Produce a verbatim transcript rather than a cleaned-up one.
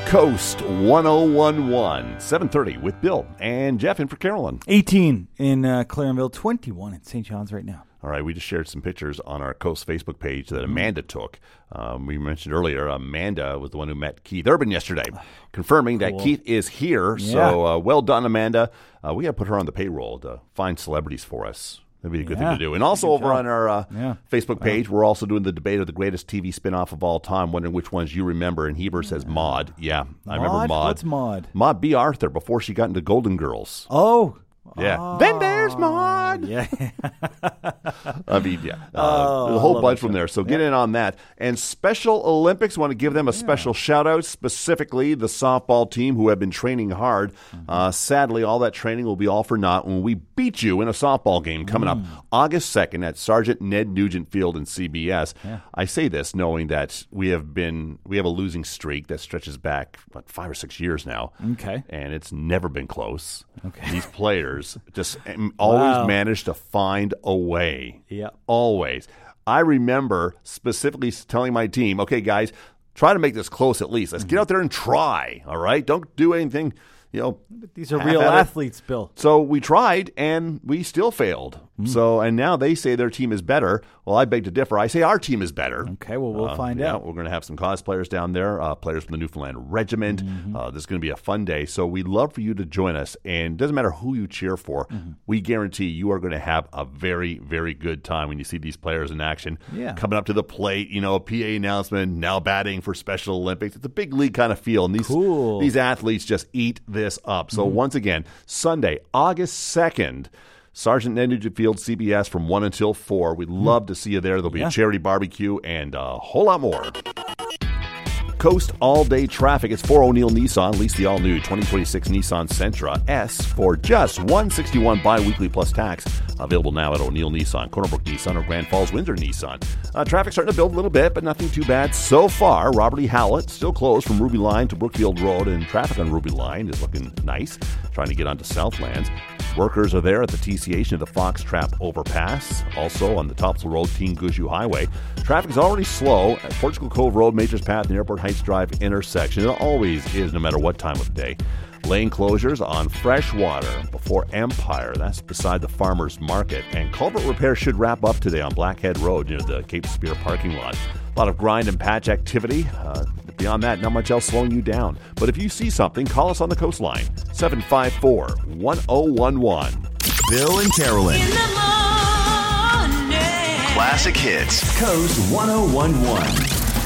Coast one oh one one, seven thirty with Bill and Jeff in for Carolyn. eighteen in uh, Clarenville, twenty-one in Saint John's right now. All right, we just shared some pictures on our Coast Facebook page that Amanda took. Um, we mentioned earlier, Amanda was the one who met Keith Urban yesterday, confirming cool. that Keith is here. Yeah. So uh, well done, Amanda. Uh, we got to put her on the payroll to find celebrities for us. That'd be a good yeah. thing to do. And also over job. on our uh, yeah. Facebook page, wow. we're also doing the debate of the greatest T V spinoff of all time, wondering which ones you remember. And Heber says Maude. Yeah, I Maude? remember Maude. What's Maude? Maude B. Arthur, before she got into Golden Girls. Oh. Yeah. Oh, then there's Maude. Yeah. I mean, yeah. Uh, oh, a whole bunch from there. So yeah. get in on that. And Special Olympics, want to give them a yeah. special shout-out, specifically the softball team who have been training hard. Mm-hmm. Uh, sadly, all that training will be all for naught when we beat you in a softball game coming mm. up August second at Sergeant Ned Nugent Field in C B S. Yeah. I say this knowing that we have been we have a losing streak that stretches back, what, five or six years now. Okay. And it's never been close. Okay. These players just always wow. manage to find a way. Yeah. Always. I remember specifically telling my team, okay, guys, try to make this close at least. Let's mm-hmm. get out there and try, all right? Don't do anything, you know. But these are real athletes, Bill. So we tried, and we still failed. Mm-hmm. So, and now they say their team is better. Well, I beg to differ. I say our team is better. Okay, well, we'll uh, find yeah, out. We're going to have some cosplayers down there, uh, players from the Newfoundland Regiment. Mm-hmm. Uh, this is going to be a fun day. So we'd love for you to join us. And it doesn't matter who you cheer for. Mm-hmm. We guarantee you are going to have a very, very good time when you see these players in action. Yeah. Coming up to the plate, you know, a P A announcement, now batting for Special Olympics. It's a big league kind of feel. And these, cool. these athletes just eat this up. So mm-hmm. once again, Sunday, August second, Sergeant Ned Nugent Field, C B S, from one until four. We'd love to see you there. There'll be yeah. a charity barbecue and a whole lot more. Coast all-day traffic. It's for O'Neill Nissan. Lease the all-new twenty twenty-six Nissan Sentra S for just one hundred sixty-one dollars bi-weekly plus tax. Available now at O'Neill Nissan, Cornerbrook Nissan, or Grand Falls Windsor Nissan. Uh, traffic starting to build a little bit, but nothing too bad so far. Robert E. Hallett still closed from Ruby Line to Brookfield Road, and traffic on Ruby Line is looking nice. Trying to get onto Southlands. Workers are there at the T C H near the Fox Trap Overpass. Also on the Topsail Road, Teen Gushu Highway. Traffic is already slow at Portugal Cove Road, Majors Path, and Airport Heights Drive intersection. It always is, no matter what time of day. Lane closures on Freshwater before Empire. That's beside the Farmers Market. And culvert repair should wrap up today on Blackhead Road near the Cape Spear parking lot. A lot of grind and patch activity. Uh, beyond that, not much else slowing you down. But if you see something, call us on the coastline. seven five four, one oh one one. Bill and Carolyn. In the morning. Classic hits. Coast one oh one one.